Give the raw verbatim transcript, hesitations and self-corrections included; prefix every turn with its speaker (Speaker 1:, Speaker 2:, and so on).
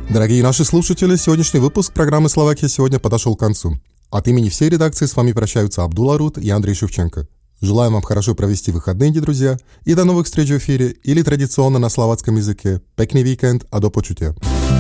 Speaker 1: Дорогие наши слушатели, сегодняшний выпуск программы «Словакия сегодня» подошел к концу. От имени всей редакции с вами прощаются Абдул Арут и Андрей Шевченко. Желаем вам хорошо провести выходные, друзья, и до новых встреч в эфире или традиционно на словацком языке. Пекný víkend a do počutia.